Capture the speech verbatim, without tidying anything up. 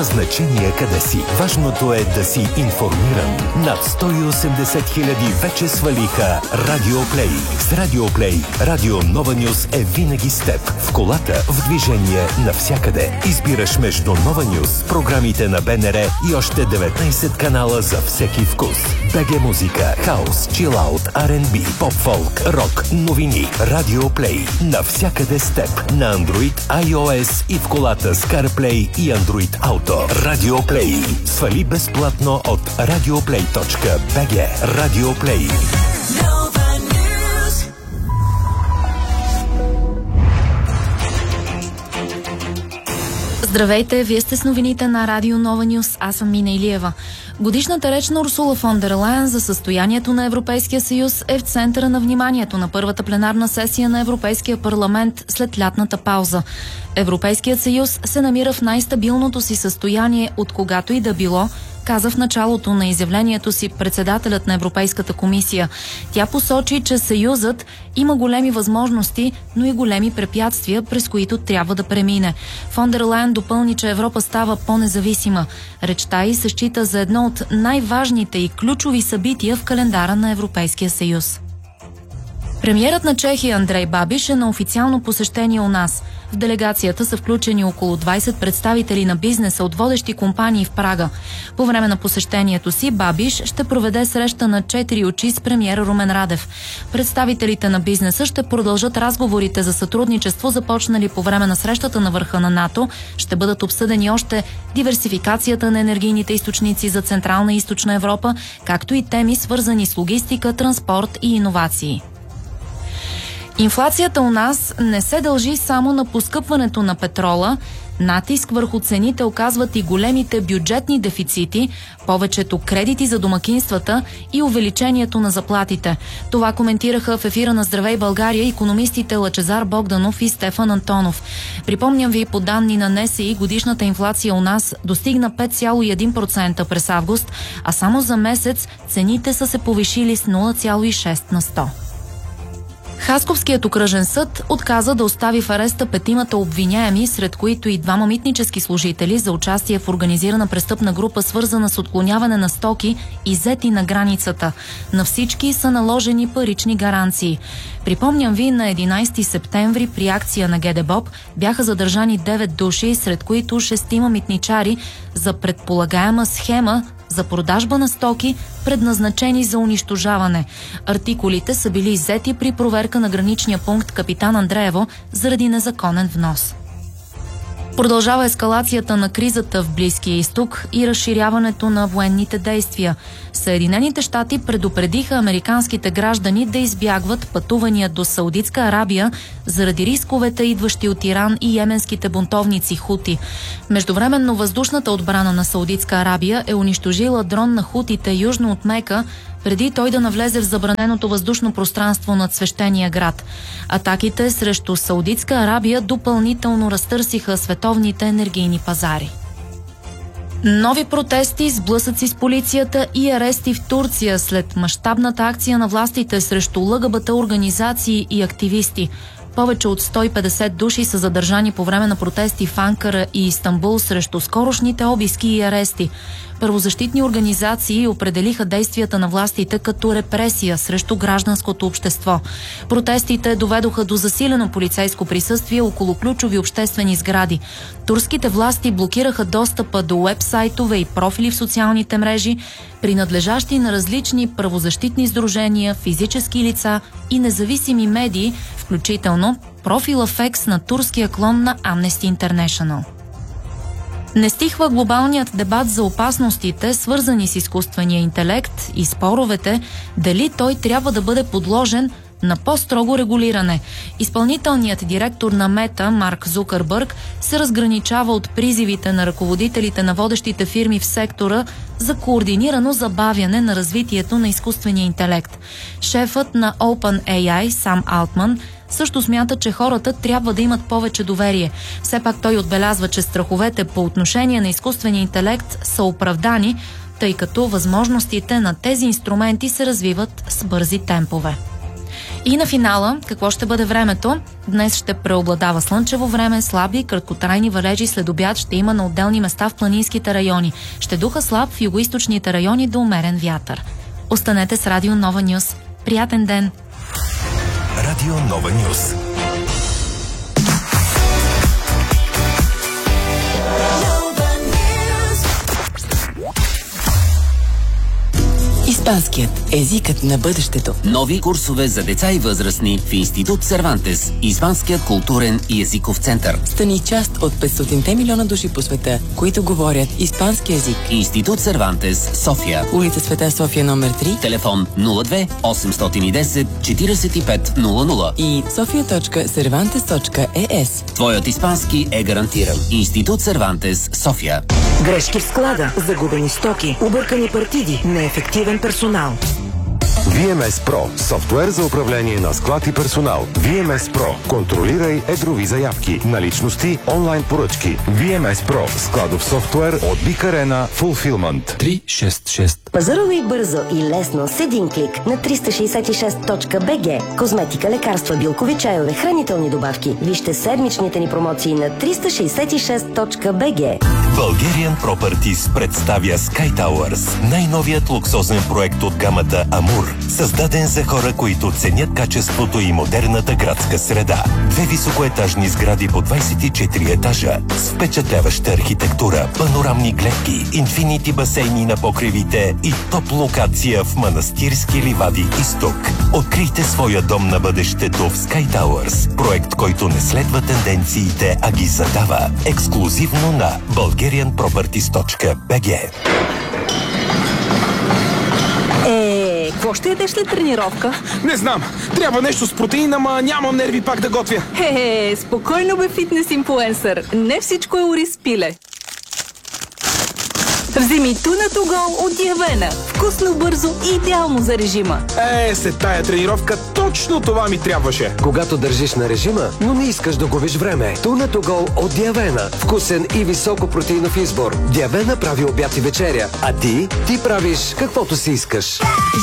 значение къде си. Важното е да си информиран. Над сто и осемдесет хиляди вече свалиха Радиоплей. С Радиоплей Радио Нова Нюс е винаги с теб. В колата, в движение, навсякъде. Избираш между Нова Нюс, програмите на БНР и още деветнайсет канала за всеки вкус. БГ музика, хаус, чилаут, Ар енд Би, поп-фолк, рок, новини. Радиоплей. Навсякъде с теб. На Android, iOS и в колата с CarPlay и Android Auto. Радиоплей. Свали безплатно от радиоплей точка би джи. Радиоплей. Здравейте, вие сте с новините на Радио Нова Нюс. Аз съм Мина Илиева. Годишната реч на Урсула фон дер Лайен за състоянието на Европейския съюз е в центъра на вниманието на първата пленарна сесия на Европейския парламент след лятната пауза. Европейският съюз се намира в най-стабилното си състояние от когато и да било, каза в началото на изявлението си председателят на Европейската комисия. Тя посочи, че Съюзът има големи възможности, но и големи препятствия, през които трябва да премине. Фон дер Лайен допълни, че Европа става по-независима. Речта й се счита за едно от най-важните и ключови събития в календара на Европейския съюз. Премиерът на Чехия Андрей Бабиш е на официално посещение у нас. В делегацията са включени около двайсет представители на бизнеса от водещи компании в Прага. По време на посещението си Бабиш ще проведе среща на четири очи с премиера Румен Радев. Представителите на бизнеса ще продължат разговорите за сътрудничество, започнали по време на срещата на върха на НАТО. Ще бъдат обсъдени още диверсификацията на енергийните източници за Централна и Източна Европа, както и теми свързани с логистика, транспорт и иновации. Инфлацията у нас не се дължи само на поскъпването на петрола. Натиск върху цените оказват и големите бюджетни дефицити, повечето кредити за домакинствата и увеличението на заплатите. Това коментираха в ефира на Здравей България икономистите Лъчезар Богданов и Стефан Антонов. Припомням ви, по данни на Н С И годишната инфлация у нас достигна пет цяло и едно процента през август, а само за месец цените са се повишили с нула цяло и шест на сто. Хасковският окръжен съд отказа да остави в ареста петимата обвиняеми, сред които и двама митнически служители за участие в организирана престъпна група, свързана с отклоняване на стоки, иззети на границата. На всички са наложени парични гаранции. Припомням ви, на единайсети септември при акция на Ге Де Боб бяха задържани девет души, сред които шестима митничари за предполагаема схема за продажба на стоки, предназначени за унищожаване. Артикулите са били иззети при проверка на граничния пункт Капитан Андреево заради незаконен внос. Продължава ескалацията на кризата в Близкия изток и разширяването на военните действия. Съединените щати предупредиха американските граждани да избягват пътувания до Саудитска Арабия заради рисковете, идващи от Иран и йеменските бунтовници хути. Междувременно въздушната отбрана на Саудитска Арабия е унищожила дрон на хутите южно от Мека, преди той да навлезе в забраненото въздушно пространство над свещения град. Атаките срещу Саудитска Арабия допълнително разтърсиха световните енергийни пазари. Нови протести, сблъсъци с полицията и арести в Турция след мащабната акция на властите срещу Л Г Б Т организации и активисти. Повече от сто и петдесет души са задържани по време на протести в Анкара и Истанбул срещу скорошните обиски и арести. Правозащитни организации определиха действията на властите като репресия срещу гражданското общество. Протестите доведоха до засилено полицейско присъствие около ключови обществени сгради. Турските власти блокираха достъпа до уебсайтове и профили в социалните мрежи, принадлежащи на различни правозащитни сдружения, физически лица и независими медии, включително профила в Екс на турския клон на Amnesty International. Не стихва глобалният дебат за опасностите, свързани с изкуствения интелект и споровете, дали той трябва да бъде подложен на по-строго регулиране. Изпълнителният директор на Мета, Марк Зукърбърг, се разграничава от призивите на ръководителите на водещите фирми в сектора за координирано забавяне на развитието на изкуствения интелект. Шефът на OpenAI, Сам Алтман, също смята, че хората трябва да имат повече доверие. Все пак той отбелязва, че страховете по отношение на изкуствения интелект са оправдани, тъй като възможностите на тези инструменти се развиват с бързи темпове. И на финала, какво ще бъде времето? Днес ще преобладава слънчево време, слаби, краткотрайни валежи след обяд ще има на отделни места в планинските райони. Ще духа слаб в югоизточните райони до умерен вятър. Останете с Радио Нова Нюс. Приятен ден! Радио Нова Нюс. Испанският – езикът на бъдещето. Нови курсове за деца и възрастни в Институт Сервантес, Испанският културен и езиков център. Стани част от петстотин милиона души по света, които говорят испански език. Институт Сервантес, София. Улица Света София номер три. Телефон нула две осемстотин и десет четиридесет и пет нула нула и софия точка сервантес точка е ес. Твоят испански е гарантиран. Институт Сервантес, София. Грешки в склада, загубени стоки, объркани партиди, неефективен персонал. ви ем ес Pro – софтуер за управление на склад и персонал. ви ем ес Pro – контролирай едрови заявки, наличности, онлайн поръчки. ви ем ес Pro – складов софтуер от Big Arena Fulfillment. три шест шест. Пазаруй бързо и лесно с един клик на триста шейсет и шест точка би джи. Козметика, лекарства, билкови чайове, хранителни добавки. Вижте седмичните ни промоции на триста шейсет и шест точка би джи. Bulgarian Properties представя Sky Towers, най-новият луксозен проект от гамата Амур, създаден за хора, които ценят качеството и модерната градска среда. Две високоетажни сгради по двайсет и четири етажа с впечатляваща архитектура, панорамни гледки, инфинити басейни на покривите и топ локация в Манастирски ливади изток. Открийте своя дом на бъдещето в Sky Towers, проект, който не следва тенденциите, а ги задава. Ексклузивно на bulgarian properties точка би джи. Е, какво ще ядеш след тренировка? Не знам. Трябва нещо с протеин, ама нямам нерви пак да готвя. Хе-хе, спокойно бе, фитнес инфлуенсър. Не всичко е ориз пиле. Вземи Tuna to Go от Диавена. Вкусно, бързо и идеално за режима. Е, след тая тренировка точно това ми трябваше. Когато държиш на режима, но не искаш да губиш време. Tuna to Go от Диавена. Вкусен и високо протеинов избор. Диавена прави обяд и вечеря. А ти? Ти правиш каквото си искаш.